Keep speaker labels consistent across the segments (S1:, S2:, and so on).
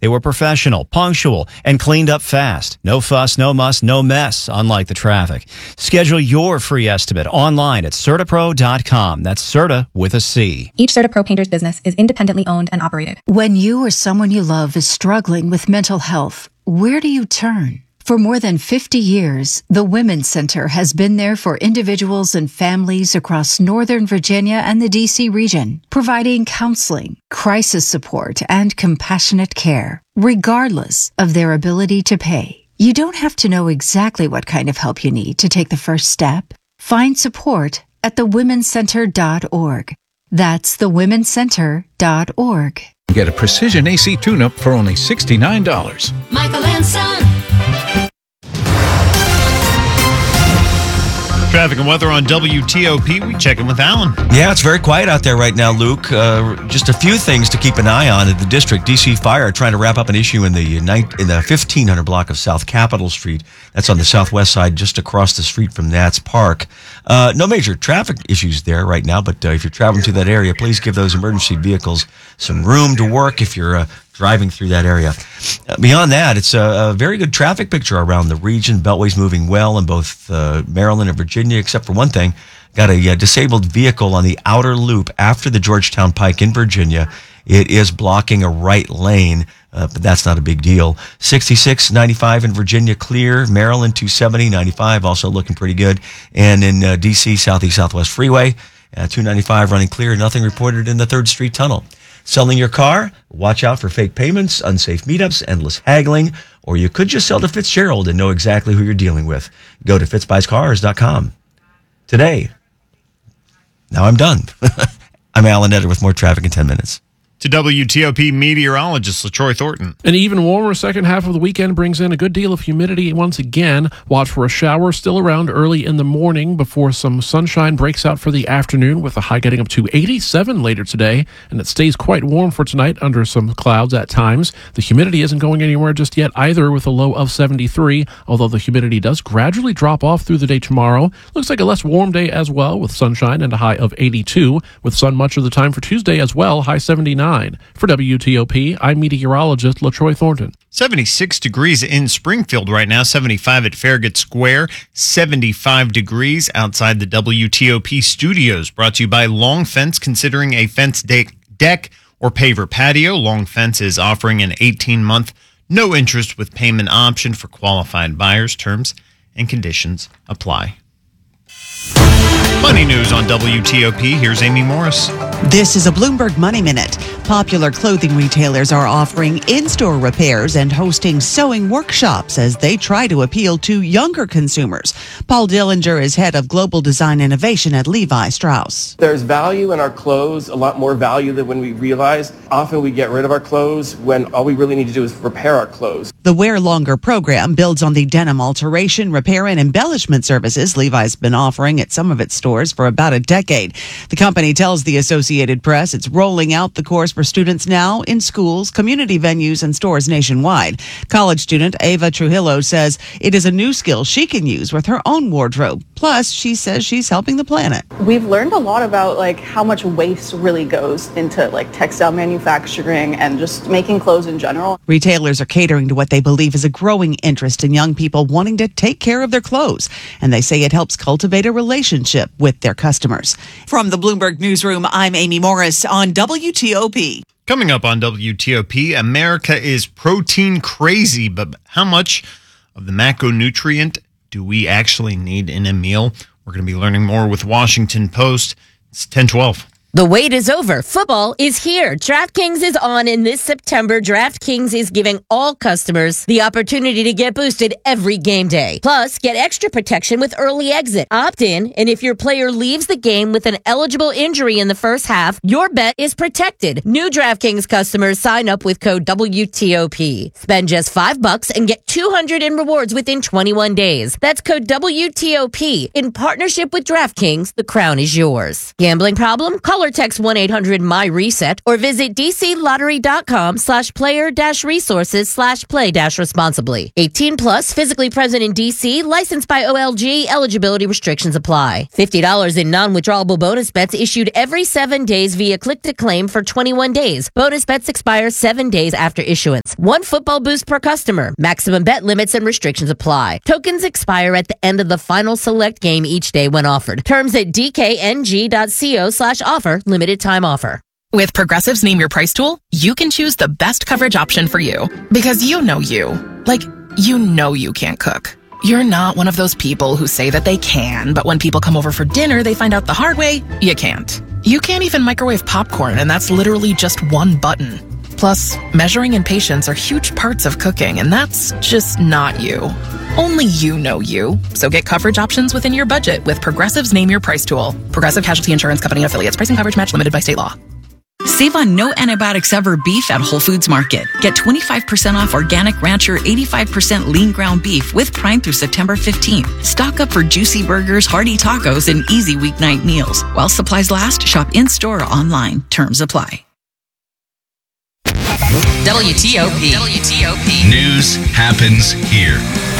S1: They were professional, punctual, and cleaned up fast. No fuss, no muss, no mess, unlike the traffic. Schedule your free estimate online at CertaPro.com. That's Certa with a C.
S2: Each CertaPro painter's business is independently owned and operated.
S3: When you or someone you love is struggling with mental health, where do you turn? For more than 50 years, the Women's Center has been there for individuals and families across Northern Virginia and the D.C. region, providing counseling, crisis support, and compassionate care, regardless of their ability to pay. You don't have to know exactly what kind of help you need to take the first step. Find support at thewomenscenter.org. That's thewomenscenter.org.
S4: Get a precision AC tune-up for only $69.
S5: Michael and Son.
S6: Traffic and weather on WTOP. We check in with Alan.
S7: Yeah, it's very quiet out there right now, Luke. Just a few things to keep an eye on at the district. DC Fire trying to wrap up an issue in the 1500 block of South Capitol Street. That's on the southwest side, just across the street from Nats Park. No major traffic issues there right now, but if you're traveling to that area, please give those emergency vehicles some room to work if you're driving through that area. Beyond that, it's a very good traffic picture around the region. Beltway's moving well in both Maryland and Virginia, except for one thing. Got a disabled vehicle on the outer loop after the Georgetown Pike in Virginia. It is blocking a right lane, but that's not a big deal. 66, 95 in Virginia, clear. Maryland, 270, 95, also looking pretty good. And in D.C., Southeast Southwest Freeway, 295 running clear. Nothing reported in the 3rd Street Tunnel. Selling your car? Watch out for fake payments, unsafe meetups, endless haggling, or you could just sell to Fitzgerald and know exactly who you're dealing with. Go to fitzbuyscars.com. Today. Now I'm done. I'm Alan Etter with more traffic in 10 minutes.
S6: To WTOP meteorologist LaTroy Thornton.
S8: An even warmer second half of the weekend brings in a good deal of humidity once again. Watch for a shower still around early in the morning before some sunshine breaks out for the afternoon, with a high getting up to 87 later today. And it stays quite warm for tonight under some clouds at times. The humidity isn't going anywhere just yet either, with a low of 73, although the humidity does gradually drop off through the day tomorrow. Looks like a less warm day as well, with sunshine and a high of 82, with sun much of the time for Tuesday as well, high 79. For WTOP, I'm meteorologist LaTroy Thornton.
S6: 76 degrees in Springfield right now, 75 at Farragut Square, 75 degrees outside the WTOP studios. Brought to you by Long Fence, considering a fence deck or paver patio. Long Fence is offering an 18-month no interest with payment option for qualified buyers. Terms and conditions apply. Money news on WTOP. Here's Amy Morris.
S9: This is a Bloomberg Money Minute. Popular clothing retailers are offering in-store repairs and hosting sewing workshops as they try to appeal to younger consumers. Paul Dillinger is head of global design innovation at Levi Strauss.
S10: There's value in our clothes, a lot more value than when we realize. Often we get rid of our clothes when all we really need to do is repair our clothes.
S9: The Wear Longer program builds on the denim alteration, repair, and embellishment services Levi's been offering at some of its stores for about a decade. The company tells the Associated Press it's rolling out the course for students now in schools, community venues, and stores nationwide. College student Ava Trujillo says it is a new skill she can use with her own wardrobe. Plus, she says she's helping the planet.
S11: We've learned a lot about how much waste really goes into textile manufacturing and just making clothes in general.
S9: Retailers are catering to what they believe is a growing interest in young people wanting to take care of their clothes, and they say it helps cultivate a relationship with their customers. From the Bloomberg Newsroom, I'm Amy Morris on WTOP.
S6: Coming up on WTOP, America is protein crazy, but how much of the macronutrient do we actually need in a meal? We're going to be learning more with Washington Post. It's 10:12.
S12: The wait is over. Football is here. DraftKings is on, and this September, DraftKings is giving all customers the opportunity to get boosted every game day. Plus, get extra protection with early exit. Opt in, and if your player leaves the game with an eligible injury in the first half, your bet is protected. New DraftKings customers sign up with code WTOP. Spend just $5 and get $200 in rewards within 21 days. That's code WTOP. In partnership with DraftKings, the crown is yours. Gambling problem? Call or text 1-800-MY-RESET or visit dclottery.com/player-resources/play-responsibly. 18 plus, physically present in DC, licensed by OLG, eligibility restrictions apply. $50 in non-withdrawable bonus bets issued every 7 days via click to claim for 21 days. Bonus bets expire 7 days after issuance. points. 1 football boost per customer. Maximum bet limits and restrictions apply. Tokens expire at the end of the final select game each day when offered. Terms at dkng.co/offer. Limited time offer.
S5: With Progressive's Name Your Price tool, you can choose the best coverage option for you. Because you know you. Like, you know you can't cook. You're not one of those people who say that they can, but when people come over for dinner, they find out the hard way, you can't. You can't even microwave popcorn, and that's literally just one button. Plus, measuring and patience are huge parts of cooking, and that's just not you. Only you know you. So get coverage options within your budget with Progressive's Name Your Price tool. Progressive Casualty Insurance Company and Affiliates. Pricing coverage match limited by state law.
S13: Save on no antibiotics ever beef at Whole Foods Market. Get 25% off organic rancher 85% lean ground beef with Prime through September 15th. Stock up for juicy burgers, hearty tacos, and easy weeknight meals. While supplies last, shop in-store or online. Terms apply.
S14: WTOP. News happens here.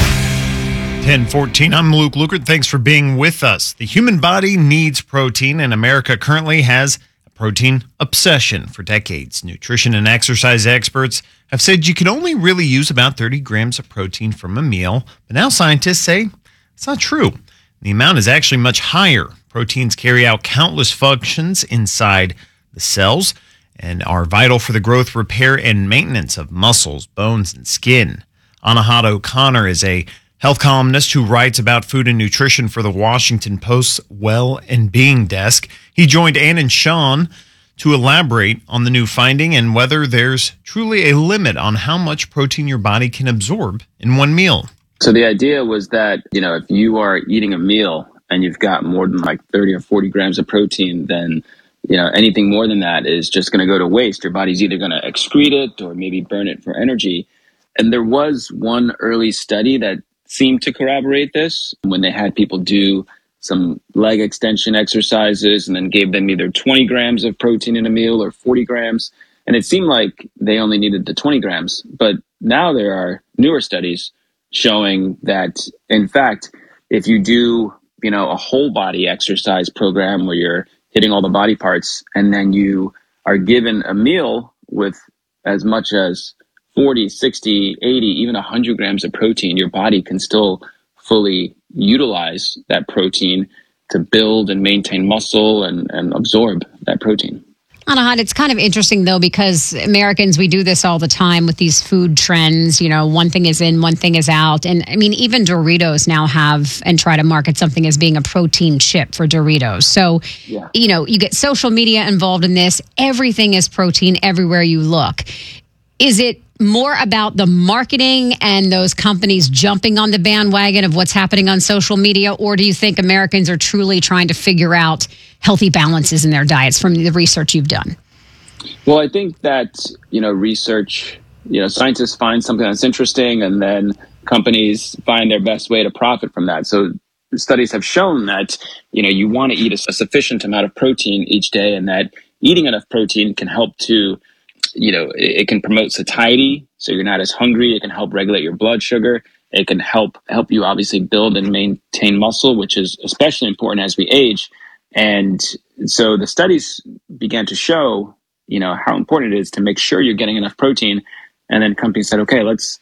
S6: 10:14. I'm Luke Lukert. Thanks for being with us. The human body needs protein, and America currently has a protein obsession. For decades, nutrition and exercise experts have said you can only really use about 30 grams of protein from a meal, but now scientists say it's not true. The amount is actually much higher. Proteins carry out countless functions inside the cells and are vital for the growth, repair, and maintenance of muscles, bones, and skin. Anahad O'Connor is a health columnist who writes about food and nutrition for the Washington Post's Well and Being desk. He joined Ann and Sean to elaborate on the new finding and whether there's truly a limit on how much protein your body can absorb in one meal.
S15: So the idea was that, if you are eating a meal and you've got more than like 30 or 40 grams of protein, then anything more than that is just going to go to waste. Your body's either going to excrete it or maybe burn it for energy. And there was one early study that seemed to corroborate this when they had people do some leg extension exercises and then gave them either 20 grams of protein in a meal or 40 grams. And it seemed like they only needed the 20 grams. But now there are newer studies showing that, in fact, if you do, a whole body exercise program where you're hitting all the body parts and then you are given a meal with as much as 40, 60, 80, even 100 grams of protein, your body can still fully utilize that protein to build and maintain muscle and absorb that protein.
S16: Anahad, it's kind of interesting, though, because Americans, we do this all the time with these food trends. One thing is in, one thing is out. And I mean, even Doritos now have and try to market something as being a protein chip for Doritos. So, you get social media involved in this. Everything is protein everywhere you look. Is it more about the marketing and those companies jumping on the bandwagon of what's happening on social media, or do you think Americans are truly trying to figure out healthy balances in their diets from the research you've done?
S15: Well, I think that, research, scientists find something that's interesting and then companies find their best way to profit from that. So studies have shown that, you want to eat a sufficient amount of protein each day, and that eating enough protein can help to it can promote satiety, so you're not as hungry. It can help regulate your blood sugar. It can help you obviously build and maintain muscle, which is especially important as we age. And so the studies began to show, how important it is to make sure you're getting enough protein. And then companies said, okay, let's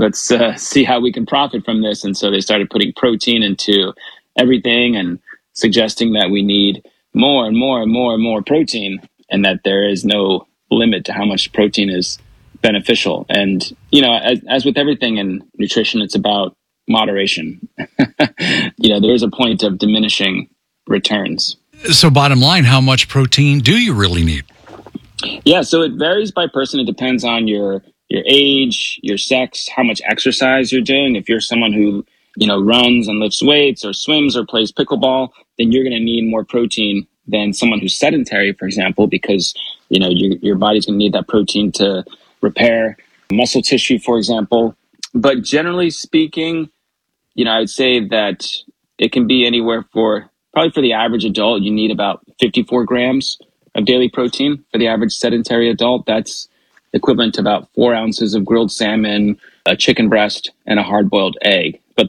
S15: see how we can profit from this. And so they started putting protein into everything and suggesting that we need more and more and more and more protein, and that there is no limit to how much protein is beneficial. And, as with everything in nutrition, it's about moderation. There is a point of diminishing returns.
S4: So bottom line, how much protein do you really need?
S15: Yeah, so it varies by person. It depends on your age, your sex, how much exercise you're doing. If you're someone who, runs and lifts weights or swims or plays pickleball, then you're going to need more protein than someone who's sedentary, for example, because your body's going to need that protein to repair muscle tissue, for example. But generally speaking, I would say that it can be anywhere probably for the average adult, you need about 54 grams of daily protein. For the average sedentary adult, that's equivalent to about 4 ounces of grilled salmon, a chicken breast, and a hard-boiled egg. But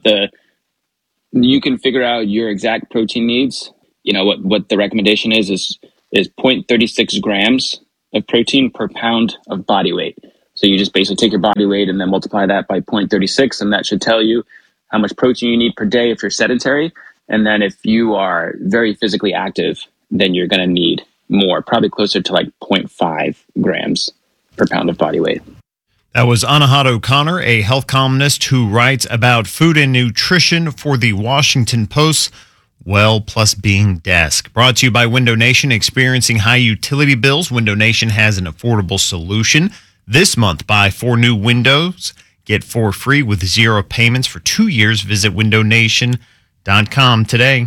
S15: you can figure out your exact protein needs. What the recommendation is 0.36 grams of protein per pound of body weight. So you just basically take your body weight and then multiply that by 0.36, and that should tell you how much protein you need per day if you're sedentary. And then if you are very physically active, then you're going to need more, probably closer to like 0.5 grams per pound of body weight.
S6: That was Anahat O'Connor, a health columnist who writes about food and nutrition for the Washington Post's Well Plus Being desk. Brought to you by Window Nation. Experiencing high utility bills, Window Nation has an affordable solution. This month, buy 4 new windows, get 4 free with 0 payments for 2 years. Visit windownation.com today.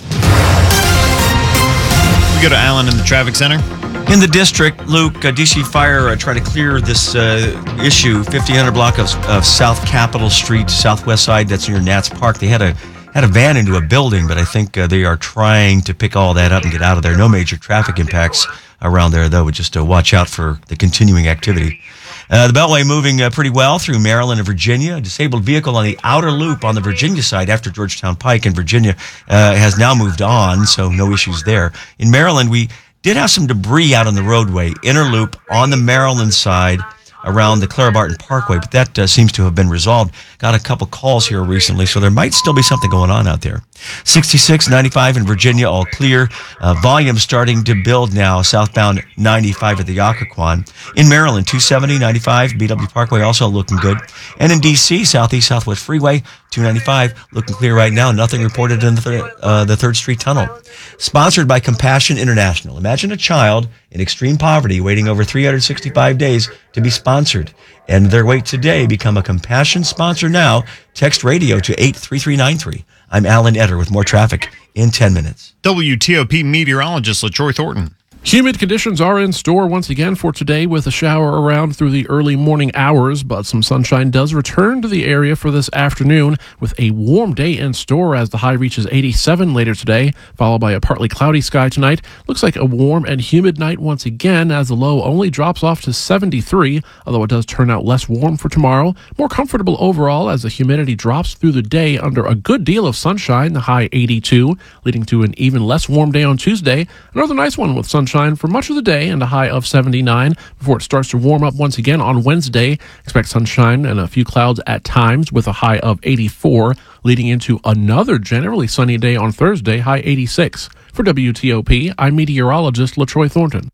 S6: We go to Alan in the traffic center.
S7: In the district, Luke, DC Fire tried to clear this issue, 1500 block of South Capitol Street, southwest side. That's near Nats Park. They had a van into a building, but I think they are trying to pick all that up and get out of there. No major traffic impacts around there, though. Just to watch out for the continuing activity. The Beltway moving pretty well through Maryland and Virginia. A disabled vehicle on the outer loop on the Virginia side after Georgetown Pike in Virginia has now moved on, so no issues there. In Maryland, we did have some debris out on the roadway, inner loop on the Maryland side around the Clara Barton Parkway, but that seems to have been resolved. Got a couple calls here recently, so there might still be something going on out there. 66, 95 in Virginia, all clear. Volume starting to build now, southbound 95 at the Occoquan. In Maryland, 270, 95, BW Parkway also looking good. And in D.C., Southeast Southwest Freeway, 295, looking clear right now. Nothing reported in the 3rd Street Tunnel. Sponsored by Compassion International. Imagine a child in extreme poverty waiting over 365 days to be sponsored. End their wait today. Become a Compassion sponsor now. Text radio to 83393. I'm Alan Etter with more traffic in 10 minutes.
S6: WTOP meteorologist LaTroy Thornton.
S8: Humid conditions are in store once again for today with a shower around through the early morning hours, but some sunshine does return to the area for this afternoon with a warm day in store as the high reaches 87 later today, followed by a partly cloudy sky tonight. Looks like a warm and humid night once again as the low only drops off to 73, although it does turn out less warm for tomorrow. More comfortable overall as the humidity drops through the day under a good deal of sunshine, the high 82, leading to an even less warm day on Tuesday. Another nice one with sunshine for much of the day and a high of 79 before it starts to warm up once again on Wednesday. Expect sunshine and a few clouds at times with a high of 84, leading into another generally sunny day on Thursday, high 86. For WTOP, I'm meteorologist LaTroy Thornton.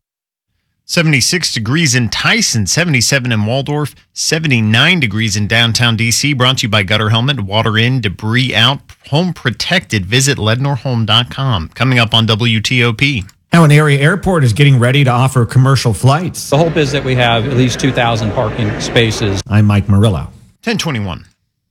S6: 76 degrees in Tyson, 77 in Waldorf, 79 degrees in downtown D.C. Brought to you by Gutter Helmet. Water in, debris out, home protected. Visit lednorhome.com. Coming up on WTOP.
S17: Now, an area airport is getting ready to offer commercial flights.
S18: The hope is that we have at least 2,000 parking spaces.
S17: I'm Mike Murillo.
S6: 1021.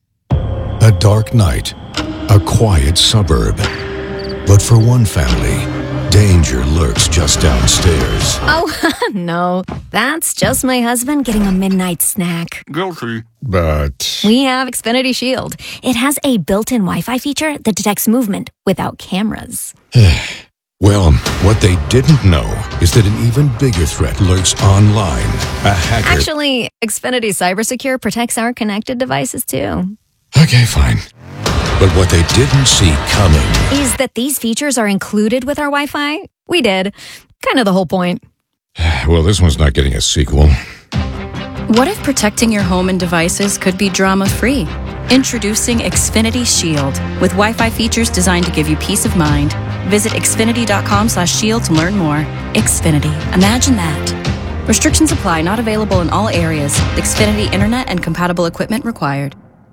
S19: A dark night, a quiet suburb. But for one family, danger lurks just downstairs.
S20: Oh, no. That's just my husband getting a midnight snack.
S19: Guilty. But
S20: We have Xfinity Shield. It has a built-in Wi-Fi feature that detects movement without cameras.
S19: well, what they didn't know is that an even bigger threat lurks online. A hacker.
S20: Actually, Xfinity Cybersecure protects our connected devices too.
S19: Okay, fine. But what they didn't see coming
S20: Is that these features are included with our Wi-Fi? We did. Kind of the whole point.
S19: well, this one's not getting a sequel.
S21: What if protecting your home and devices could be drama-free? Introducing Xfinity Shield with Wi-Fi features designed to give you peace of mind. Visit xfinity.com/shield to learn more. Xfinity. Imagine that. Restrictions apply. Not available in all areas. Xfinity Internet and compatible equipment required.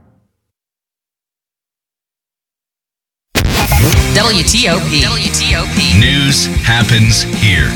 S14: WTOP. News happens here.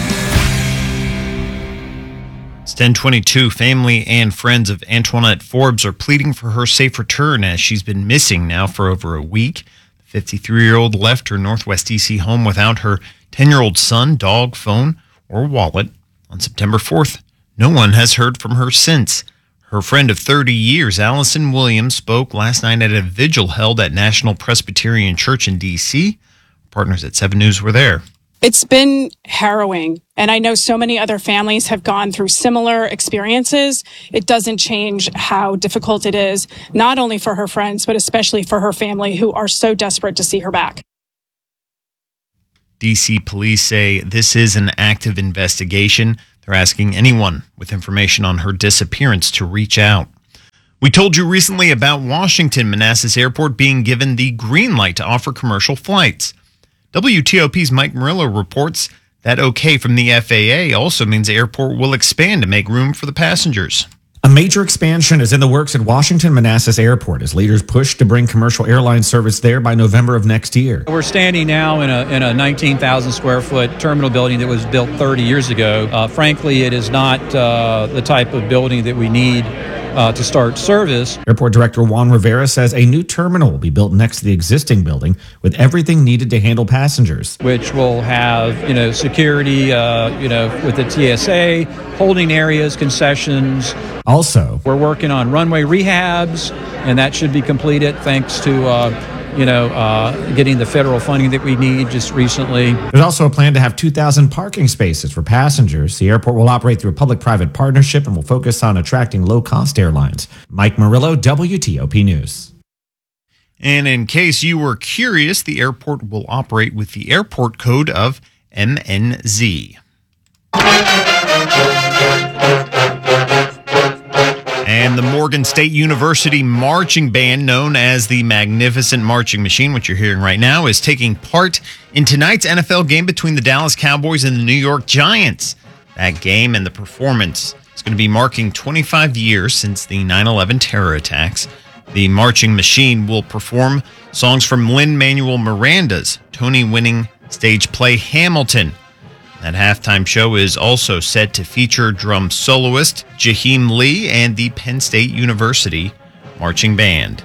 S6: It's 1022. Family and friends of Antoinette Forbes are pleading for her safe return as she's been missing now for over a week. The 53-year-old left her Northwest D.C. home without her 10-year-old son, dog, phone, or wallet on September 4th. No one has heard from her since. Her friend of 30 years, Allison Williams, spoke last night at a vigil held at National Presbyterian Church in D.C. Partners at 7 News were there.
S22: It's been harrowing, and I know so many other families have gone through similar experiences. It doesn't change how difficult it is, not only for her friends, but especially for her family who are so desperate to see her back.
S6: D.C. police say this is an active investigation. They're asking anyone with information on her disappearance to reach out. We told you recently about Washington Manassas Airport being given the green light to offer commercial flights. WTOP's Mike Murillo reports that okay from the FAA also means the airport will expand to make room for the passengers.
S17: A major expansion is in the works at Washington Manassas Airport as leaders push to bring commercial airline service there by November of next year.
S18: We're standing now in a 19,000 square foot terminal building that was built 30 years ago. Frankly, it is not the type of building that we need to start service.
S17: Airport Director Juan Rivera says a new terminal will be built next to the existing building with everything needed to handle passengers.
S18: Which will have, security, with the TSA, holding areas, concessions.
S17: Also,
S18: we're working on runway rehabs, and that should be completed thanks to, getting the federal funding that we need just recently.
S17: There's also a plan to have 2,000 parking spaces for passengers. The airport will operate through a public-private partnership and will focus on attracting low-cost airlines. Mike Murillo, WTOP News.
S6: And in case you were curious, the airport will operate with the airport code of MNZ. And the Morgan State University marching band, known as the Magnificent Marching Machine, which you're hearing right now, is taking part in tonight's NFL game between the Dallas Cowboys and the New York Giants. That game and the performance is going to be marking 25 years since the 9/11 terror attacks. The Marching Machine will perform songs from Lin-Manuel Miranda's Tony-winning stage play Hamilton. That halftime show is also set to feature drum soloist Jaheim Lee and the Penn State University Marching Band.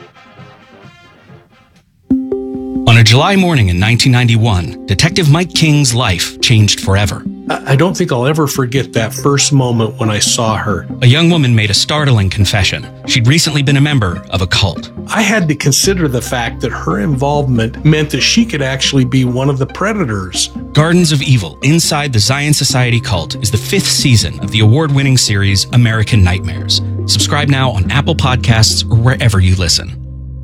S1: On a July morning in 1991, Detective Mike King's life changed forever.
S2: I don't think I'll ever forget that first moment when I saw her.
S1: A young woman made a startling confession. She'd recently been a member of a cult.
S2: I had to consider the fact that her involvement meant that she could actually be one of the predators.
S1: Gardens of Evil Inside the Zion Society Cult is the 5th season of the award-winning series American Nightmares. Subscribe now on Apple Podcasts or wherever you listen.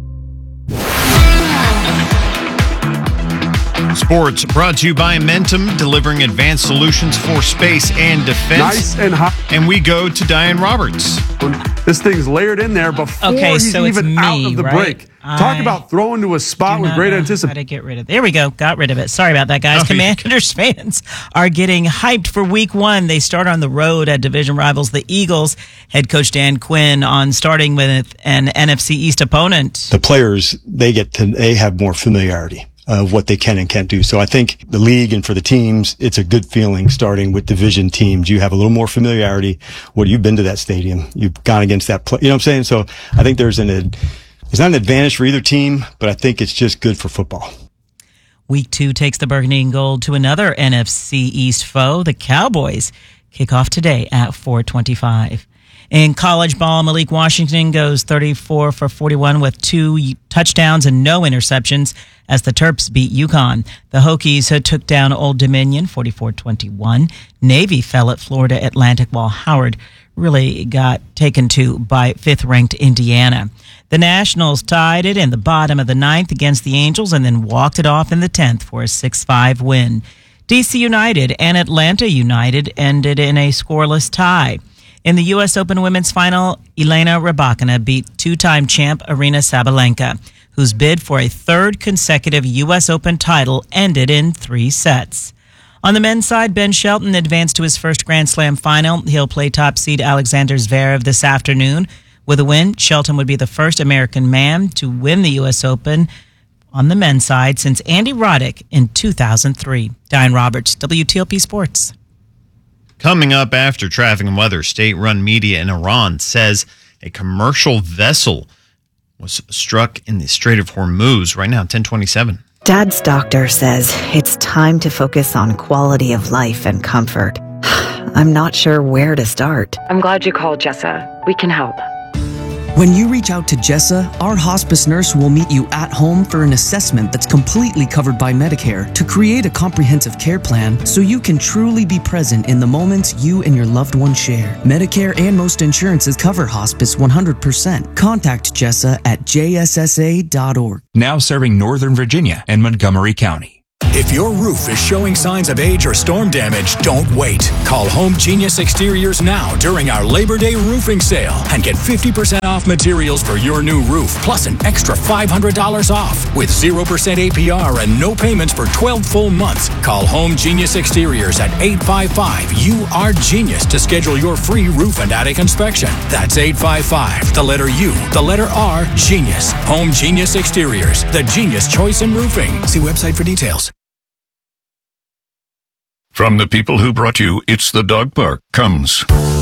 S6: Sports brought to you by Mentum, delivering advanced solutions for space and defense.
S23: Nice and hot.
S6: And we go to Diane Roberts.
S23: This thing's layered in there before he's even out of the break. Talk about throwing to a spot with great anticipation.
S24: How to get rid of it. There we go. Got rid of it. Sorry about that, guys. Commanders fans are getting hyped for week 1. They start on the road at division rivals, the Eagles. Head coach Dan Quinn on starting with an NFC East opponent.
S25: The players, they have more familiarity of what they can and can't do. So I think the league and for the teams, it's a good feeling starting with division teams. You have a little more familiarity. You've been to that stadium. You've gone against that play. You know what I'm saying? So I think it's not an advantage for either team, but I think it's just good for football.
S24: Week 2 takes the Burgundy and Gold to another NFC East foe. The Cowboys kick off today at 4:25. In college ball, Malik Washington goes 34 for 41 with 2 touchdowns and no interceptions as the Terps beat UConn. The Hokies took down Old Dominion 44-21. Navy fell at Florida Atlantic while Howard really got taken to by 5th-ranked Indiana. The Nationals tied it in the bottom of the 9th against the Angels and then walked it off in the 10th for a 6-5 win. DC United and Atlanta United ended in a scoreless tie. In the U.S. Open Women's Final, Elena Rybakina beat 2-time champ Aryna Sabalenka, whose bid for a 3rd consecutive U.S. Open title ended in 3 sets. On the men's side, Ben Shelton advanced to his first Grand Slam final. He'll play top seed Alexander Zverev this afternoon. With a win, Shelton would be the first American man to win the U.S. Open on the men's side since Andy Roddick in 2003. Diane Roberts, WTOP Sports.
S6: Coming up after traffic and weather, state-run media in Iran says a commercial vessel was struck in the Strait of Hormuz. Right now, 10:27.
S26: Dad's doctor says it's time to focus on quality of life and comfort. I'm not sure where to start.
S27: I'm glad you called, Jessa. We can help.
S28: When you reach out to Jessa, our hospice nurse will meet you at home for an assessment that's completely covered by Medicare to create a comprehensive care plan so you can truly be present in the moments you and your loved one share. Medicare and most insurances cover hospice 100%. Contact Jessa at jssa.org.
S29: Now serving Northern Virginia and Montgomery County.
S3: If your roof is showing signs of age or storm damage, don't wait. Call Home Genius Exteriors now during our Labor Day roofing sale and get 50% off materials for your new roof, plus an extra $500 off with 0% APR and no payments for 12 full months. Call Home Genius Exteriors at 855-U-R-GENIUS to schedule your free roof and attic inspection. That's 855, the letter U, the letter R, Genius. Home Genius Exteriors, the genius choice in roofing. See website for details.
S19: From the people who brought you It's the Dog Park comes